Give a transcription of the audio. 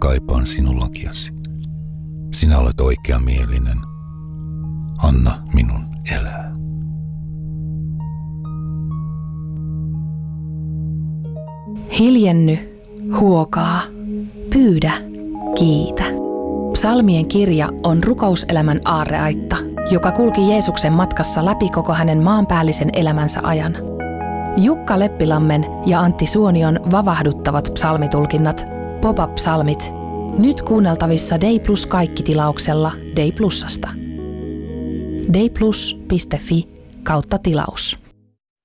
kaipaan sinun lakiasi. Sinä olet oikeamielinen. Anna minun elää. Hiljenny, huokaa, pyydä, kiitä. Psalmien kirja on rukouselämän aarreaitta, joka kulki Jeesuksen matkassa läpi koko hänen maanpäällisen elämänsä ajan. Jukka Leppilammen ja Antti Suonion vavahduttavat psalmitulkinnat, pop-up-psalmit, nyt kuunneltavissa Day Plus -kaikki-tilauksella Day Plusasta. dayplus.fi/tilaus.